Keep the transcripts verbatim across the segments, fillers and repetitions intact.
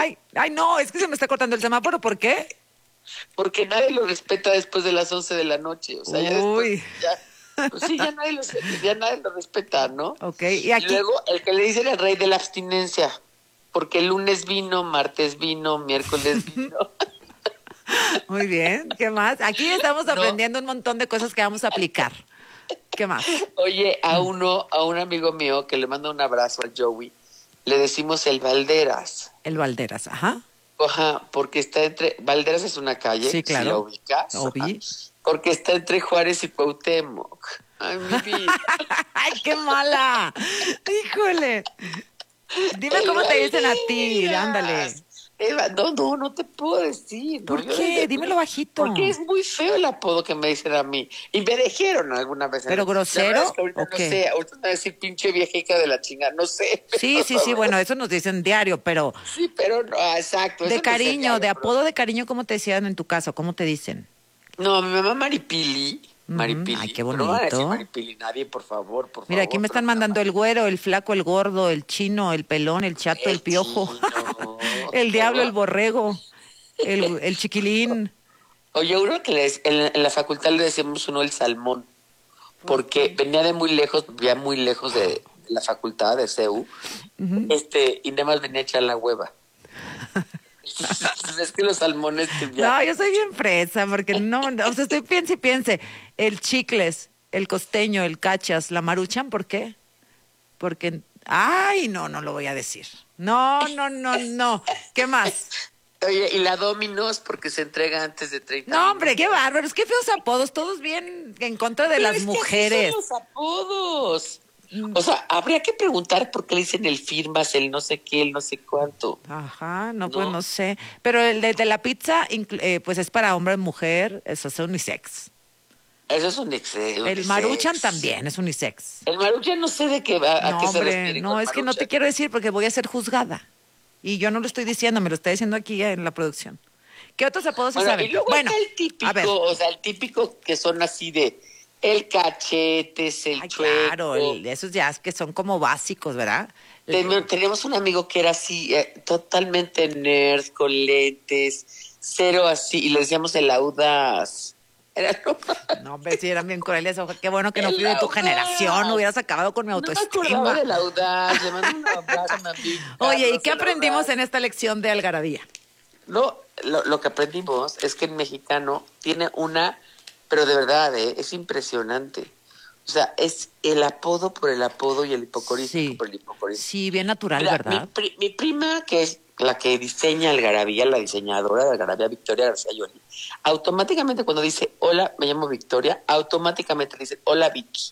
Ay, ay, no, es que se me está cortando el semáforo, ¿por qué? Porque nadie lo respeta después de las once de la noche. O sea, ya después, Uy. ya, pues sí, ya nadie, lo, ya nadie lo respeta, ¿no? Ok, y Y aquí... luego el que le dicen el rey de la abstinencia, porque el lunes vino, martes vino, miércoles vino. Muy bien, ¿qué más? Aquí estamos No. aprendiendo un montón de cosas que vamos a aplicar. ¿Qué más? Oye, a uno, a un amigo mío que le manda un abrazo a Joey, le decimos el Valderas. El Valderas, ajá. Ajá, porque está entre, Valderas es una calle, Sí, claro. si la ubicas. Obvi. Porque está entre Juárez y Cuauhtémoc. Ay, mi vida. ¡Ay, qué mala! ¡Híjole! Dime cómo te dicen a ti, ándale. Eva, no, no, no te puedo decir. ¿no? ¿Por Yo qué? desde- Dímelo bajito. Porque es muy feo el apodo que me dicen a mí. Y me dijeron alguna vez. ¿Pero La grosero verdad es que ahorita o no qué? sé, ahorita me va a decir pinche viejica de la chingada, no sé. Sí, sí, sí, bueno, eso nos dicen diario, pero Sí, pero no, ah, exacto. eso de no sé cariño, diario, de pero- apodo de cariño, ¿cómo te decían en tu caso? ¿Cómo te dicen? No, mi mamá Maripili. Ujú, Maripili. ay, qué Pero no van a decir bonito. Maripili nadie, por favor, por Mira, favor. aquí me están pero- mandando el güero, el flaco, el gordo, el chino, el pelón, el chato, el El piojo, chino. el diablo, el borrego, el, el chiquilín. Oye, uno que les, en, en la facultad le decíamos uno el salmón, porque venía de muy lejos, vivía muy lejos de la facultad de C U, este, y nada más venía a echar la hueva. Es que los salmones que ya... No, yo soy bien fresa, porque no, no, o sea, estoy piense y piense. El chicles, el costeño, el cachas, la maruchan, ¿por qué? Porque, ay, no, no lo voy a decir. No, no, no, no. ¿Qué más? Oye, y la Dominos porque se entrega antes de treinta No, hombre, minutos. qué bárbaros, qué feos apodos, todos bien en contra de Pero las es que así mujeres. son los apodos. O sea, habría que preguntar por qué le dicen el firmas, el no sé qué, el no sé cuánto. Ajá, no, pues No. no sé. Pero el de, de la pizza, inclu- eh, pues es para hombre y mujer, eso es unisex. Eso es un exceso. El maruchan también es unisex. El maruchan no sé de qué va, a No, qué se hombre, refiere. no, con es que no te maruchan. quiero decir porque voy a ser juzgada. Y yo no lo estoy diciendo, me lo está diciendo aquí en la producción. ¿Qué otros apodos se Bueno, saben? y luego Bueno, está el típico, a ver. o sea, el típico que son así de el cachetes, el Ay, chueco. claro, el- esos ya es que son como básicos, ¿verdad? Ten- Teníamos un amigo que era así, eh, totalmente nerd, con lentes, cero así, y le decíamos el audaz. Era No, hombre, sí, eran bien crueles. ojo, Qué bueno que no El fui de tu audaz. generación, hubieras acabado con mi No me autoestima. acordaba del audaz, le mando un abrazo a mi amigo Oye, ¿y Carlos, qué el aprendimos audaz. en esta lección de algarabía? No, lo, lo que aprendimos es que el mexicano tiene una, pero de verdad, ¿eh? Es impresionante. O sea, es el apodo por el apodo y el hipocorístico Sí, por el hipocorístico. sí, bien natural, Mira, ¿verdad? Mi, pri- mi prima, que es la que diseña Algarabía, la diseñadora de Algarabía, Victoria García Yoli, automáticamente cuando dice, hola, me llamo Victoria, automáticamente dice, hola, Vicky.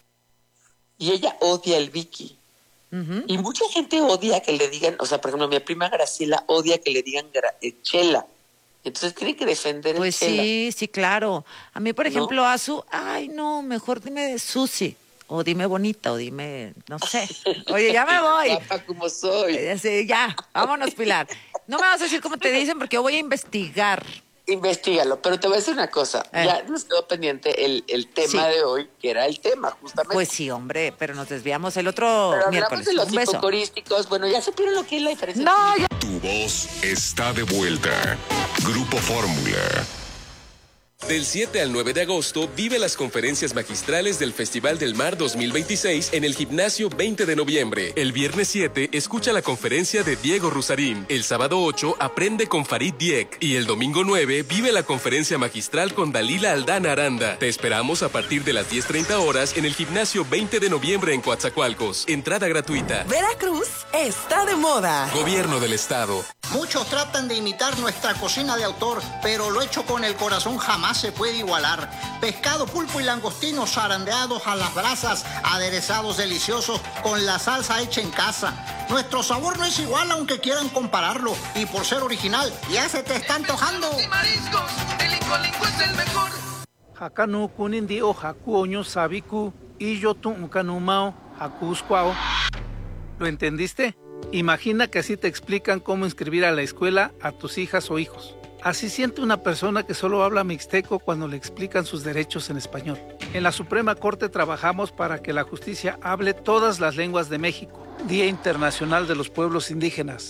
Y ella odia el Vicky. Ujú. Y mucha gente odia que le digan, o sea, por ejemplo, mi prima Graciela odia que le digan gra- eh, Chela. Entonces tiene que defender Pues el Chela. sí, sí, claro. A mí, por ¿No? ejemplo, Azu, ay, no, mejor dime Susi, o dime bonita, o dime, no sé. Oye, ya me voy. Guapa como soy. Eh, sí, ya, vámonos, Pilar. No me vas a decir cómo te dicen porque yo voy a investigar. Investígalo, pero te voy a decir una cosa. Eh. Ya nos quedó pendiente el, el tema Sí. de hoy, que era el tema, justamente. Pues sí, hombre, pero nos desviamos el otro Pero hablamos miércoles. de los Un beso. hipocorísticos. Bueno, ya supieron lo que es la diferencia. No, ya. Tu voz está de vuelta. Grupo Fórmula. Del siete al nueve de agosto, vive las conferencias magistrales del Festival del Mar dos mil veintiséis en el Gimnasio veinte de noviembre. El viernes siete, escucha la conferencia de Diego Rusarín. El sábado ocho, aprende con Farid Diek. Y el domingo nueve, vive la conferencia magistral con Dalila Aldana Aranda. Te esperamos a partir de las diez treinta horas en el Gimnasio veinte de noviembre en Coatzacoalcos. Entrada gratuita. Veracruz está de moda. Gobierno del Estado. Muchos tratan de imitar nuestra cocina de autor, pero lo hecho con el corazón jamás se puede igualar. Pescado, pulpo y langostinos zarandeados a las brasas, aderezados deliciosos con la salsa hecha en casa. Nuestro sabor no es igual aunque quieran compararlo, y por ser original ya se te está antojando. Mariscos, el Lingo Lingo es el mejor. Hakanu kunindi o hakuoño sabiku y yo tu kanumao hakuskwao. ¿Lo entendiste? Imagina que así te explican cómo inscribir a la escuela a tus hijas o hijos. Así siente una persona que solo habla mixteco cuando le explican sus derechos en español. En la Suprema Corte trabajamos para que la justicia hable todas las lenguas de México. Día Internacional de los Pueblos Indígenas.